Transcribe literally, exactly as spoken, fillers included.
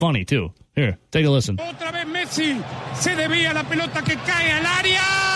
funny, too. Here, take a listen. Otra vez Messi se desvía la pelota que cae al área.